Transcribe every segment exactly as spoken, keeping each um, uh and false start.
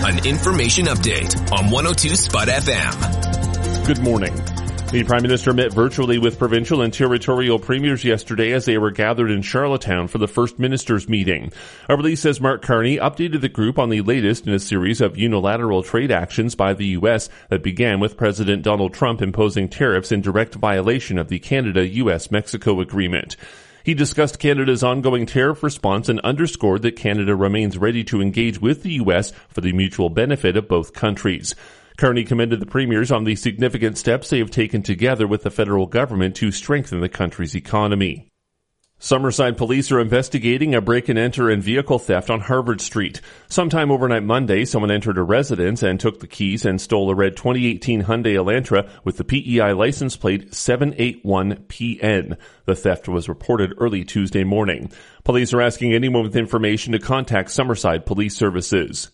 an information update on one oh two Spot F M. Good morning. The Prime Minister met virtually with provincial and territorial premiers yesterday as they were gathered in Charlottetown for the First Ministers' meeting. A release says Mark Carney updated the group on the latest in a series of unilateral trade actions by the U S that began with President Donald Trump imposing tariffs in direct violation of the Canada-U S Mexico agreement. He discussed Canada's ongoing tariff response and underscored that Canada remains ready to engage with the U S for the mutual benefit of both countries. Carney commended the premiers on the significant steps they have taken together with the federal government to strengthen the country's economy. Summerside police are investigating a break-and-enter and vehicle theft on Harvard Street. Sometime overnight Monday, someone entered a residence and took the keys and stole a red twenty eighteen Hyundai Elantra with the P E I license plate seven eight one P N. The theft was reported early Tuesday morning. Police are asking anyone with information to contact Summerside Police Services.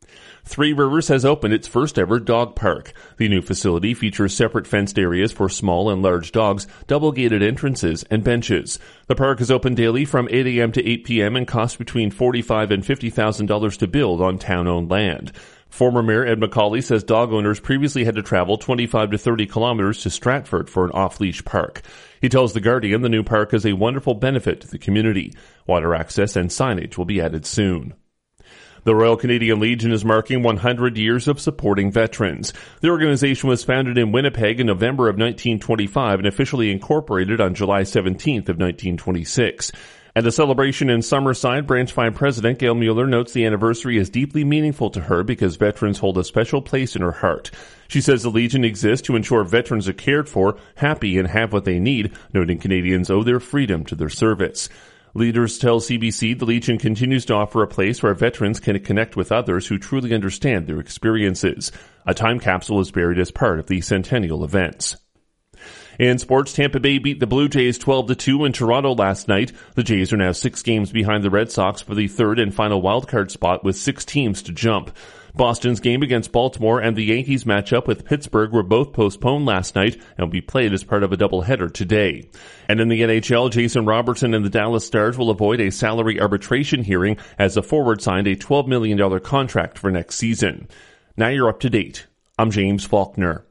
Three Rivers has opened its first ever dog park. The new facility features separate fenced areas for small and large dogs, double gated entrances, and benches. The park is open daily from eight a.m. to eight p.m. and costs between forty-five thousand dollars and fifty thousand dollars to build on town-owned land. Former Mayor Ed McCauley says dog owners previously had to travel twenty-five to thirty kilometers to Stratford for an off-leash park. He tells The Guardian the new park is a wonderful benefit to the community. Water access and signage will be added soon. The Royal Canadian Legion is marking one hundred years of supporting veterans. The organization was founded in Winnipeg in November of nineteen twenty-five and officially incorporated on July seventeenth of nineteen twenty-six. At a celebration in Summerside, Branch five President Gail Mueller notes the anniversary is deeply meaningful to her because veterans hold a special place in her heart. She says the Legion exists to ensure veterans are cared for, happy, and have what they need, noting Canadians owe their freedom to their service. Leaders tell C B C the Legion continues to offer a place where veterans can connect with others who truly understand their experiences. A time capsule is buried as part of the centennial events. In sports, Tampa Bay beat the Blue Jays twelve to two in Toronto last night. The Jays are now six games behind the Red Sox for the third and final wildcard spot with six teams to jump. Boston's game against Baltimore and the Yankees matchup with Pittsburgh were both postponed last night and will be played as part of a doubleheader today. And in the N H L, Jason Robertson and the Dallas Stars will avoid a salary arbitration hearing as the forward signed a twelve million dollars contract for next season. Now you're up to date. I'm James Faulkner.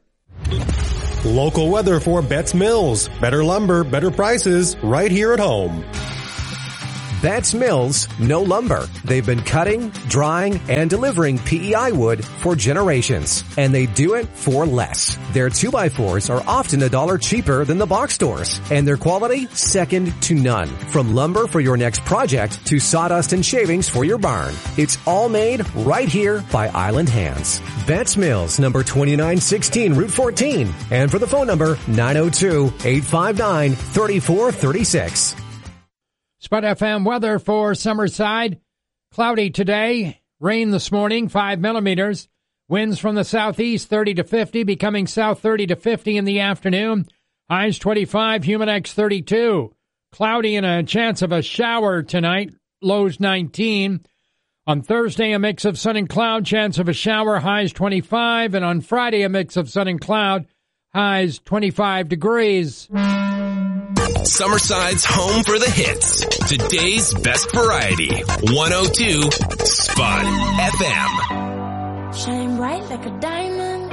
Local weather for Betts Mills. Better lumber, better prices, right here at home. Betts Mills, no lumber. They've been cutting, drying, and delivering P E I wood for generations. And they do it for less. Their two by fours are often a dollar cheaper than the box stores. And their quality, second to none. From lumber for your next project to sawdust and shavings for your barn. It's all made right here by Island Hands. Betts Mills, number twenty-nine sixteen Route fourteen. And for the phone number, nine oh two, eight five nine, three four three six. Spot F M weather for Summerside. Cloudy today. Rain this morning, five millimeters. Winds from the southeast, thirty to fifty, becoming south thirty to fifty in the afternoon. Highs twenty-five, Humidex thirty-two. Cloudy and a chance of a shower tonight. Lows nineteen. On Thursday, a mix of sun and cloud, chance of a shower, highs twenty-five. And on Friday, a mix of sun and cloud, highs twenty-five degrees. Summerside's home for the hits. Today's best variety. one oh two Spot F M. Shine bright like a diamond.